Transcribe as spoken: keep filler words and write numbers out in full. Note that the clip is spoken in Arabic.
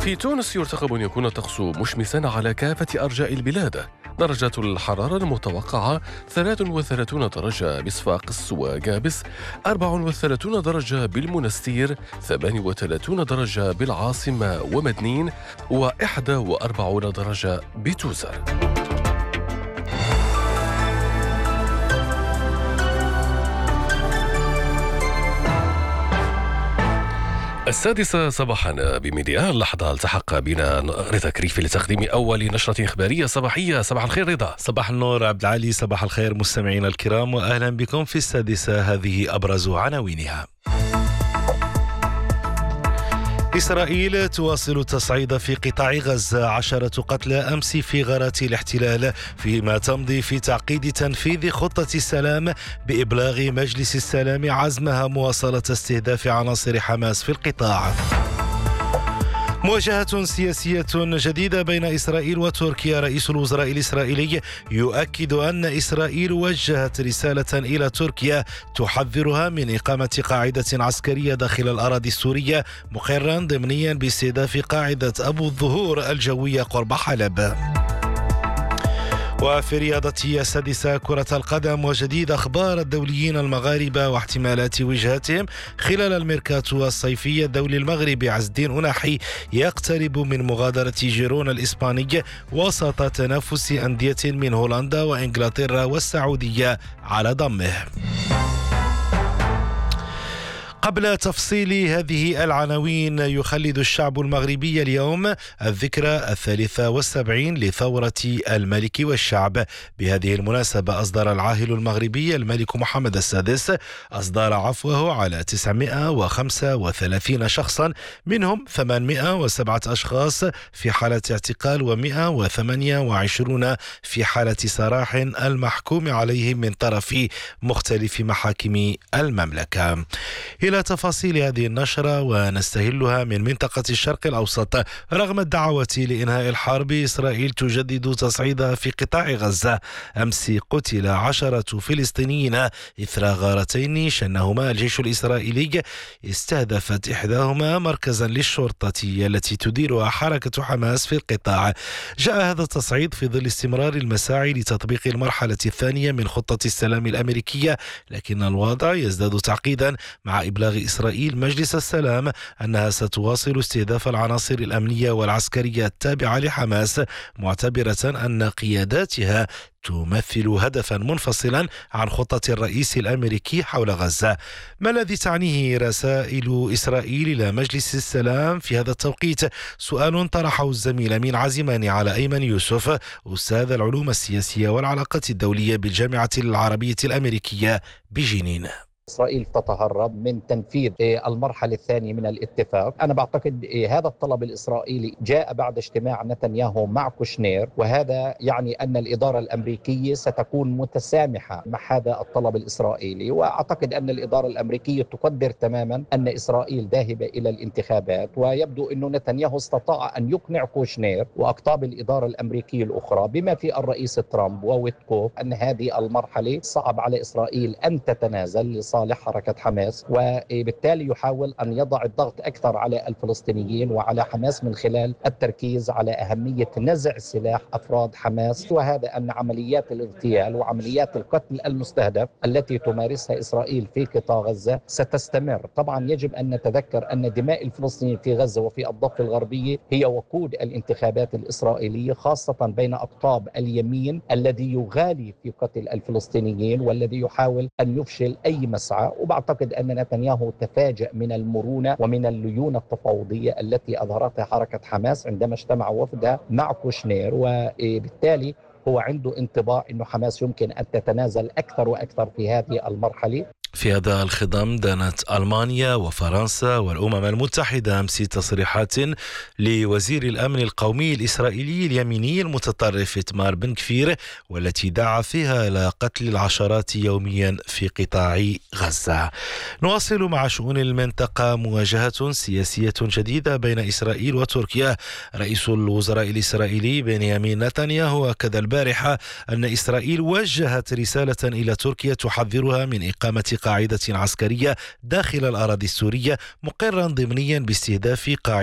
في تونس يرتقب أن يكون الطقس مشمسا على كافة أرجاء البلاد. درجة الحرارة المتوقعة ثلاث وثلاثون درجة بصفاقس وجابس، أربع وثلاثين درجة بالمنستير، ثمان وثلاثين درجة بالعاصمة ومدنين، وإحدى وأربعين درجة بتوزر. السادسة صباحا بميديا اللحظة التحق بنا رضا كريفي لتقديم أول نشرة إخبارية صباحية. صباح الخير رضا. صباح النور عبد العالي. صباح الخير مستمعينا الكرام وأهلا بكم في السادسة. هذه أبرز عناوينها. إسرائيل تواصل التصعيد في قطاع غزة، عشرة قتلى أمس في غارات الاحتلال، فيما تمضي في تعقيد تنفيذ خطة السلام بإبلاغ مجلس السلام عزمها مواصلة استهداف عناصر حماس في القطاع. مواجهة سياسية جديدة بين إسرائيل وتركيا. رئيس الوزراء الإسرائيلي يؤكد أن إسرائيل وجهت رسالة إلى تركيا تحذرها من إقامة قاعدة عسكرية داخل الأراضي السورية، مقرا ضمنيا باستهداف قاعدة أبو الظهور الجوية قرب حلب. وفي رياضة السادسة كرة القدم وجديد أخبار الدوليين المغاربة واحتمالات وجهتهم خلال الميركاتو الصيفي. الدولي المغربي عز الدين أناحي يقترب من مغادرة جيرونا الإسباني وسط تنافس أندية من هولندا وإنجلترا والسعودية على ضمه. قبل تفصيل هذه العناوين، يخلد الشعب المغربي اليوم الذكرى الثالثة والسبعين لثورة الملك والشعب. بهذه المناسبة أصدر العاهل المغربي الملك محمد السادس أصدر عفوه على تسعمائة وخمسة وثلاثين شخصا، منهم ثمانمائة وسبعة أشخاص في حالة اعتقال ومائة وثمانية وعشرين في حالة سراح المحكوم عليهم من طرف مختلف محاكم المملكة. إلى تفاصيل هذه النشرة ونستهلها من منطقة الشرق الأوسط. رغم الدعوات لإنهاء الحرب، إسرائيل تجدد تصعيدها في قطاع غزة. أمس قتل عشرة فلسطينيين إثر غارتين شنهما الجيش الإسرائيلي، استهدفت إحداهما مركزا للشرطة التي تديرها حركة حماس في القطاع. جاء هذا التصعيد في ظل استمرار المساعي لتطبيق المرحلة الثانية من خطة السلام الأمريكية، لكن الوضع يزداد تعقيدا مع إبلاغ إسرائيل مجلس السلام أنها ستواصل استهداف العناصر الأمنية والعسكرية التابعة لحماس، معتبرة أن قياداتها تمثل هدفا منفصلا عن خطة الرئيس الأمريكي حول غزة. ما الذي تعنيه رسائل إسرائيل إلى مجلس السلام في هذا التوقيت؟ سؤال طرحه الزميل أمين عزيماني على أيمن يوسف، أستاذ العلوم السياسية والعلاقات الدولية بالجامعة العربية الأمريكية بجنين. إسرائيل تتهرب من تنفيذ المرحلة الثانية من الاتفاق. أنا بعتقد هذا الطلب الإسرائيلي جاء بعد اجتماع نتنياهو مع كوشنير، وهذا يعني أن الإدارة الأمريكية ستكون متسامحة مع هذا الطلب الإسرائيلي. وأعتقد أن الإدارة الأمريكية تقدر تماما أن إسرائيل ذاهبة إلى الانتخابات، ويبدو أن نتنياهو استطاع أن يقنع كوشنير وأقطاب الإدارة الأمريكية الأخرى بما في الرئيس ترامب وويتكوف أن هذه المرحلة صعب على إسرائيل أن تتنازل صالح حركة حماس، وبالتالي يحاول أن يضع الضغط أكثر على الفلسطينيين وعلى حماس من خلال التركيز على أهمية نزع سلاح أفراد حماس، وهذا أن عمليات الاغتيال وعمليات القتل المستهدف التي تمارسها إسرائيل في قطاع غزة ستستمر. طبعا يجب أن نتذكر أن دماء الفلسطينيين في غزة وفي الضفة الغربية هي وقود الانتخابات الإسرائيلية، خاصة بين أقطاب اليمين الذي يغالي في قتل الفلسطينيين والذي يحاول أن يفشل أي مسعى. وبعتقد أن نتنياهو تفاجأ من المرونة ومن الليونة التفاوضية التي أظهرتها حركة حماس عندما اجتمع وفدها مع كوشنير، وبالتالي هو عنده انطباع أن حماس يمكن أن تتنازل أكثر وأكثر في هذه المرحلة. في هذا الخضم دانت ألمانيا وفرنسا والأمم المتحدة أمس تصريحات لوزير الأمن القومي الإسرائيلي اليميني المتطرف إتمار بن كفير، والتي دعا فيها إلى قتل العشرات يوميا في قطاع غزة. نواصل مع شؤون المنطقة. مواجهة سياسية جديدة بين إسرائيل وتركيا. رئيس الوزراء الإسرائيلي بنيامين نتنياهو أكد البارحة أن إسرائيل وجهت رسالة إلى تركيا تحذرها من إقامة قاعدة عسكرية داخل الأراضي السورية، مقرا ضمنيا باستهداف قاعدة